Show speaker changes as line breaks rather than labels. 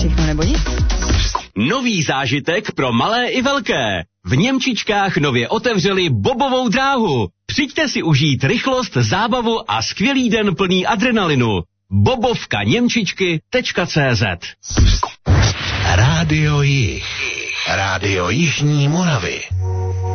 Všechno nebo nic.
Nový zážitek pro malé i velké. V Němčičkách nově otevřeli bobovou dráhu. Přijďte si užít rychlost, zábavu a skvělý den plný adrenalinu. bobovkaněmčičky.cz
Rádio Jih. Rádio Jižní Moravy.